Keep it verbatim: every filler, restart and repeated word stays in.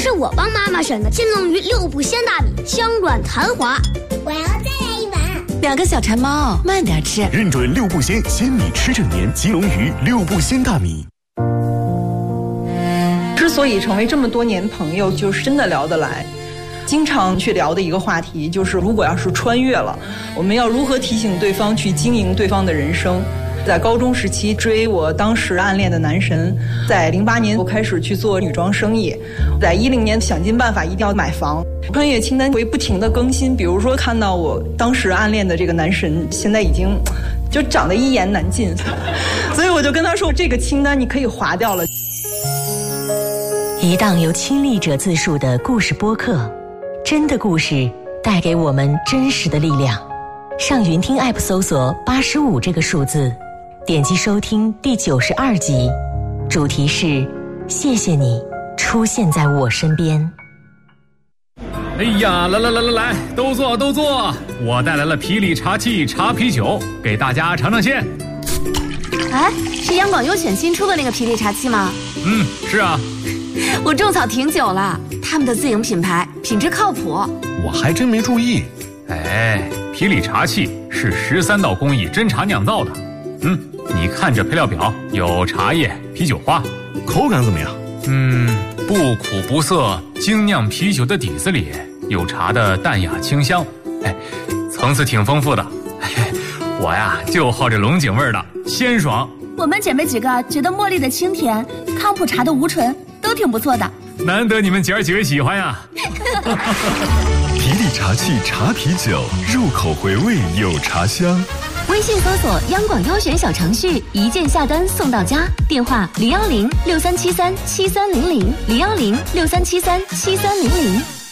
是我帮妈妈选的金龙鱼六步鲜大米，香软弹滑。 我要再来一碗。 两个小馋猫，慢点吃。 认准六步鲜，鲜米吃正年，金龙鱼六步鲜大米。 之所以成为这么多年朋友，就是真的聊得来。经常去聊的一个话题就是，如果要是穿越了，我们要如何提醒对方去经营对方的人生。在高中时期追我当时暗恋的男神，在零八年我开始去做女装生意，在一零年想尽办法一定要买房。穿越清单会不停的更新，比如说看到我当时暗恋的这个男神现在已经就长得一言难尽，所以我就跟他说，这个清单你可以划掉了。 一档由亲历者自述的故事播客，真的故事带给我们真实的力量。上云听 App 搜索八十五这个数字，点击收听第九十二集，主题是谢谢你出现在我身边。 哎呀，来来来来来，都坐都坐，我带来了霹雳茶器茶啤酒，给大家尝尝鲜。 哎，是央广优选新出的那个霹雳茶器吗？ 嗯，是啊。 我种草挺久了，他们的自营品牌，品质靠谱。 我还真没注意。 哎，霹雳茶器是十三道工艺真茶酿造的。嗯，你看这配料表，有茶叶、啤酒花， 口感怎么样？ 嗯，不苦不涩，精酿啤酒的底子里有茶的淡雅清香，哎，层次挺丰富的。哎，我呀就好这龙井味的，鲜爽。 我们姐妹几个觉得茉莉的清甜，康普茶的无醇都挺不错的。 难得你们姐儿几个喜欢呀。 霹雳茶器茶啤酒，入口回味有茶香。 微信搜索央广优选小程序，一键下单送到家。电话零幺零六三七三七三零零零幺零六三七三七三零零。